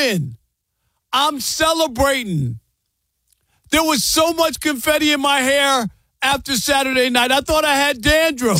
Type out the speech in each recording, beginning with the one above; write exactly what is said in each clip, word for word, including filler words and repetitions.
win. I'm celebrating. There was so much confetti in my hair after Saturday night. I thought I had dandruff.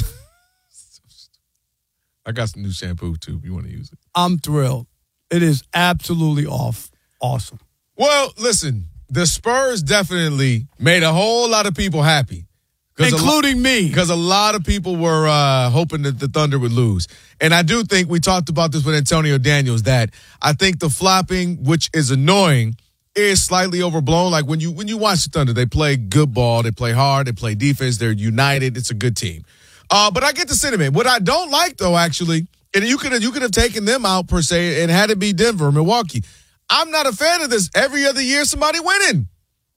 I got some new shampoo, too, if you want to use it. I'm thrilled. It is absolutely off. Awesome. Well, listen, the Spurs definitely made a whole lot of people happy. Including lo- me. Because a lot of people were uh, hoping that the Thunder would lose. And I do think we talked about this with Antonio Daniels, that I think the flopping, which is annoying, is slightly overblown. Like when you when you watch the Thunder, they play good ball, they play hard, they play defense, they're united. It's a good team. Uh, but I get the sentiment. What I don't like, though, actually, and you could have you could have taken them out per se and had it be Denver or Milwaukee. I'm not a fan of this. Every other year, somebody winning.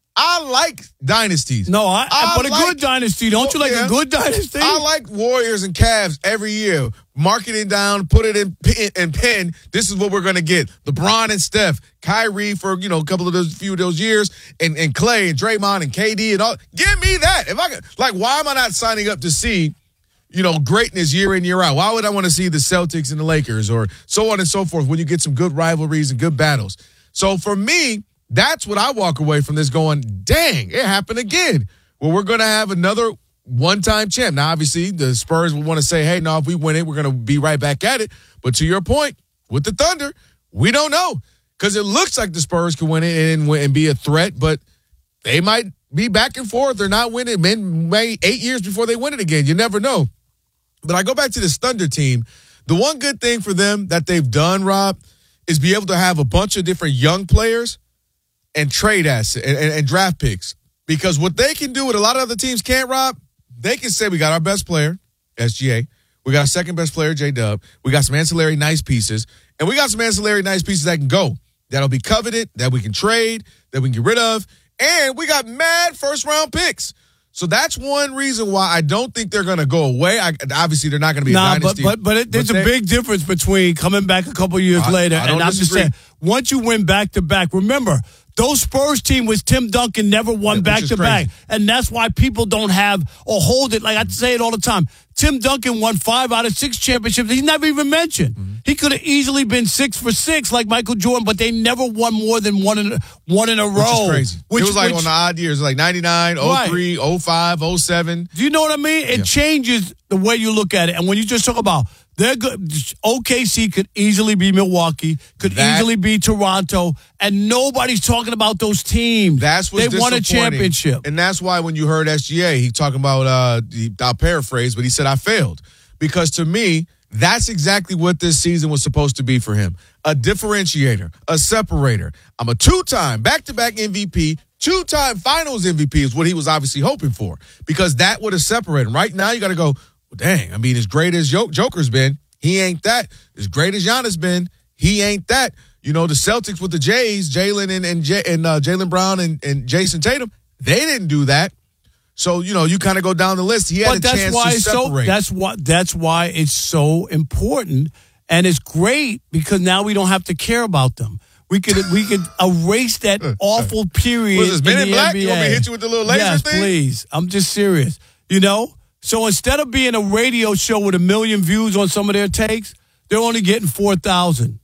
I like dynasties. No, I, I but a like, good dynasty. Don't you like yeah, a good dynasty? I like Warriors and Cavs every year. Mark it down, put it in pen, and pen. This is what we're going to get. LeBron and Steph, Kyrie for, you know, a couple of those few of those years, and, and Clay and Draymond and K D and all. Give me that. If I could, like, why am I not signing up to see, you know, greatness year in, year out? Why would I want to see the Celtics and the Lakers or so on and so forth when you get some good rivalries and good battles? So for me, that's what I walk away from this going, dang, it happened again. Well, we're going to have another one-time champ. Now, obviously, the Spurs will want to say, hey, no, if we win it, we're going to be right back at it. But to your point, with the Thunder, we don't know. Because it looks like the Spurs can win it and, and be a threat, but they might be back and forth. They're not winning. Maybe eight years before they win it again. You never know. But I go back to this Thunder team. The one good thing for them that they've done, Rob, is be able to have a bunch of different young players and trade assets and, and, and draft picks. Because what they can do, what a lot of other teams can't, Rob, they can say we got our best player, S G A. We got our second best player, J-Dub. We got some ancillary nice pieces. And we got some ancillary nice pieces that can go. That'll be coveted, that we can trade, that we can get rid of. And we got mad first-round picks. So that's one reason why I don't think they're going to go away. I, obviously, they're not going to be nah, a dynasty. But, but, but it, there's but they, a big difference between coming back a couple years I, later. I and I'm just saying, once you win back-to-back, remember, those Spurs team was Tim Duncan never won yeah, back-to-back. And that's why people don't have or hold it. Like I say it all the time. Tim Duncan won five out of six championships. He's never even mentioned. Mm-hmm. He could have easily been six for six like Michael Jordan, but they never won more than one in a, one in a row. Which is crazy. Which, it was like which, on the odd years, like ninety-nine, oh three, right. oh five, oh seven. Do you know what I mean? It yeah. changes the way you look at it. And when you just talk about they're good, O K C could easily be Milwaukee, could that, easily be Toronto, and nobody's talking about those teams. That's what's they won a championship. And that's why when you heard S G A, he talking about, uh, I'll paraphrase, but he said, I failed. Because to me, that's exactly what this season was supposed to be for him. A differentiator, a separator. I'm a two-time back-to-back M V P, two-time finals M V P is what he was obviously hoping for. Because that would have separated him. Right now, you got to go, well, dang, I mean, as great as Joker's been, he ain't that. As great as Giannis been, he ain't that. You know, the Celtics with the Jays, Jalen and and, J- and uh, Jaylen Brown and, and Jason Tatum, they didn't do that. So, you know, you kind of go down the list. He had but a that's chance why to it's separate. So, that's, why, that's why it's so important, and it's great because now we don't have to care about them. We could we could erase that awful period. Was this Men in, in Black? N B A. You want me to hit you with the little laser yes, thing? Yes, please. I'm just serious. You know? So instead of being a radio show with a million views on some of their takes, they're only getting four thousand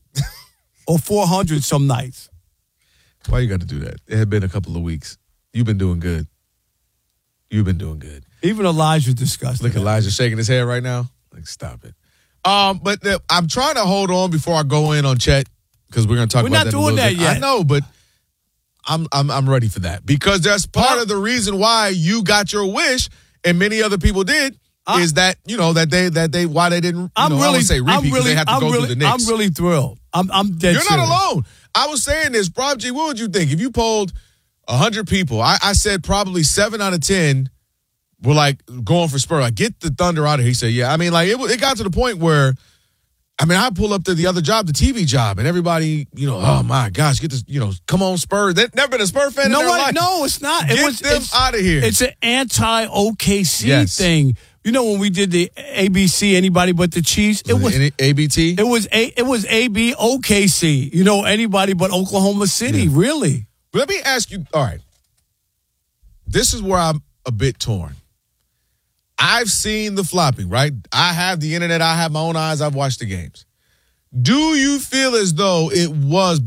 or four hundred some nights. Why you got to do that? It had been a couple of weeks. You've been doing good. You've been doing good. Even Elijah's disgusted. Look, Elijah shaking his head right now. Like, stop it. Um, but the, I'm trying to hold on before I go in on Chet because we're going to talk we're about that in a little bit. We're not doing that yet. I know, but I'm I'm I'm ready for that because that's part well, of the reason why you got your wish and many other people did I, is that you know that they that they why they didn't. You I'm know, really I would say repeat because really, they have to I'm go really, through the Knicks. I'm really thrilled. I'm I'm dead. You're serious. not alone. I was saying this, Rob G. What would you think if you polled a hundred people? I, I said probably seven out of ten. We're like going for Spurs. Like, get the Thunder out of here. He said, yeah. I mean, like, it, it got to the point where, I mean, I pull up to the other job, the T V job, and everybody, you know, oh, my gosh, get this, you know, come on, Spurs. They've never been a Spurs fan no, in their life. No, it's not. Get it was, them out of here. It's an anti-O K C yes. thing. You know, when we did the A B C, anybody but the Chiefs, it was, was A B T? It was A, it was A B O K C. You know, anybody but Oklahoma City, yeah. really. But let me ask you, all right, this is where I'm a bit torn. I've seen the flopping, right? I have the internet. I have my own eyes. I've watched the games. Do you feel as though it was